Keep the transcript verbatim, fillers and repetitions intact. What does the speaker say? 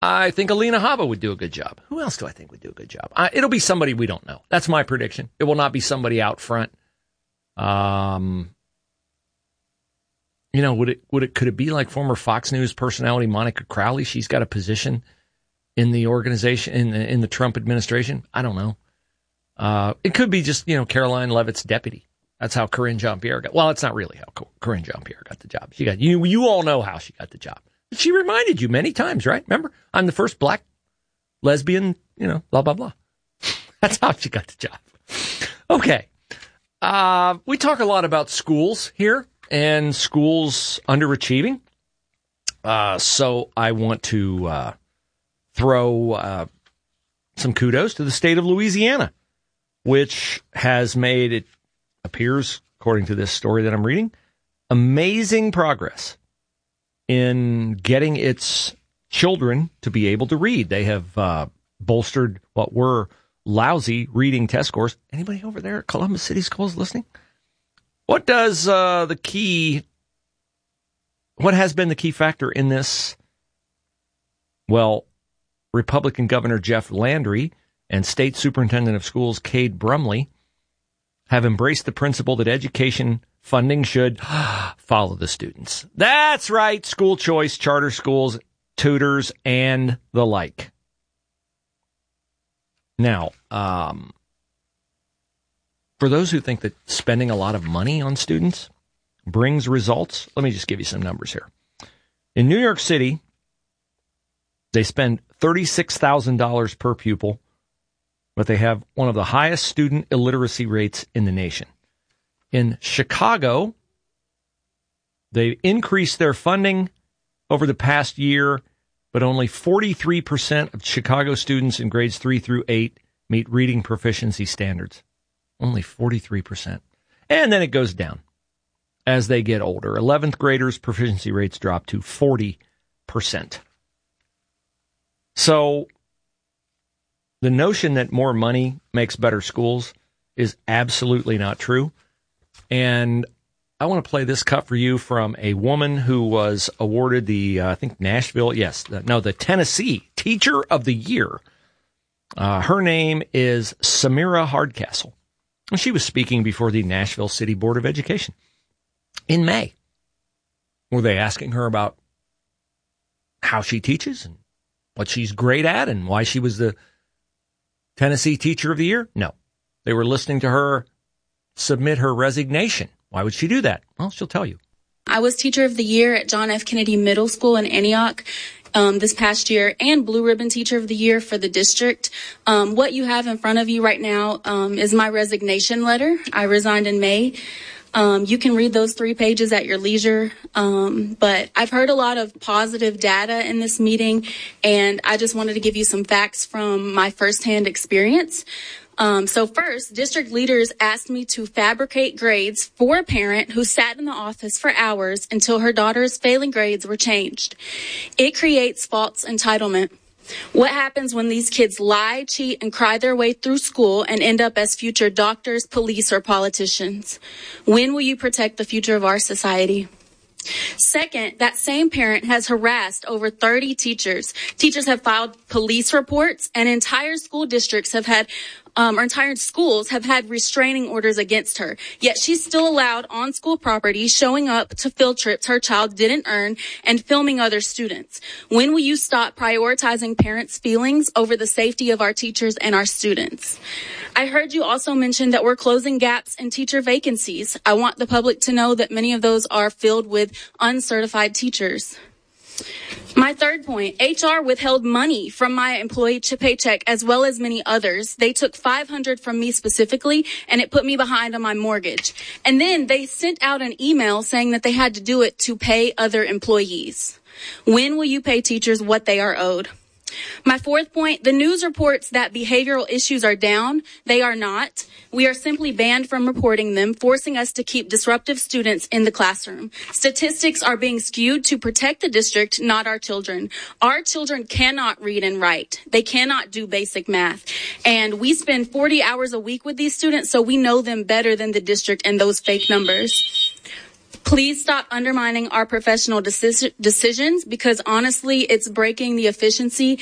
I think Alina Habba would do a good job. Who else do I think would do a good job? Uh, it'll be somebody we don't know. That's my prediction. It will not be somebody out front. Um, you know, would it, would it, could it be like former Fox News personality Monica Crowley? She's got a position in the organization, in the, in the Trump administration. I don't know. Uh, it could be just, you know, Caroline Leavitt's deputy. That's how Corinne Jean-Pierre got. Well, it's not really how Corinne Jean-Pierre got the job. She got, you, you all know how she got the job. She reminded you many times, right? Remember, I'm the first black lesbian, you know, blah, blah, blah. That's how she got the job. Okay. Uh, we talk a lot about schools here and schools underachieving. Uh, so I want to uh, throw uh, some kudos to the state of Louisiana, which has made, it appears, according to this story that I'm reading, amazing progress in getting its children to be able to read. They have uh, bolstered what were lousy reading test scores. Anybody over there at Columbus City Schools listening? What does uh, the key, what has been the key factor in this? Well, Republican Governor Jeff Landry and State Superintendent of Schools Cade Brumley have embraced the principle that education funding should follow the students. That's right, school choice, charter schools, tutors, and the like. Now, um, for those who think that spending a lot of money on students brings results, let me just give you some numbers here. In New York City, they spend thirty-six thousand dollars per pupil, but they have one of the highest student illiteracy rates in the nation. In Chicago, they increased their funding over the past year, but only forty-three percent of Chicago students in grades three through eight meet reading proficiency standards. Only forty-three percent. And then it goes down as they get older. eleventh graders' proficiency rates drop to forty percent. So the notion that more money makes better schools is absolutely not true. And I want to play this cut for you from a woman who was awarded the, uh, I think, Nashville, yes, the, no, the Tennessee Teacher of the Year. Uh, her name is Samira Hardcastle. And she was speaking before the Nashville City Board of Education in May. Were they asking her about how she teaches and what she's great at and why she was the Tennessee Teacher of the Year? No. They were listening to her submit her resignation. Why would she do that? Well, she'll tell you. I was Teacher of the Year at John F. Kennedy Middle School in Antioch um, this past year, and Blue Ribbon Teacher of the Year for the district. Um, what you have in front of you right now um, is my resignation letter. I resigned in May. Um, you can read those three pages at your leisure, um, but I've heard a lot of positive data in this meeting, and I just wanted to give you some facts from my firsthand experience. Um, so first, district leaders asked me to fabricate grades for a parent who sat in the office for hours until her daughter's failing grades were changed. It creates false entitlement. What happens when these kids lie, cheat, and cry their way through school and end up as future doctors, police, or politicians? When will you protect the future of our society? Second, that same parent has harassed over thirty teachers. Teachers have filed police reports, and entire school districts have had Um, or entire schools have had restraining orders against her. Yet she's still allowed on school property, showing up to field trips her child didn't earn and filming other students. When will you stop prioritizing parents' feelings over the safety of our teachers and our students? I heard you also mention that we're closing gaps in teacher vacancies. I want the public to know that many of those are filled with uncertified teachers. My third point, H R withheld money from my employee paycheck as well as many others. They took five hundred dollars from me specifically, and it put me behind on my mortgage. And then they sent out an email saying that they had to do it to pay other employees. When will you pay teachers what they are owed? My fourth point, the news reports that behavioral issues are down. They are not. We are simply banned from reporting them, forcing us to keep disruptive students in the classroom. Statistics are being skewed to protect the district, not our children. Our children cannot read and write. They cannot do basic math. And we spend forty hours a week with these students, so we know them better than the district and those fake numbers. Please stop undermining our professional deci- decisions because honestly, it's breaking the efficiency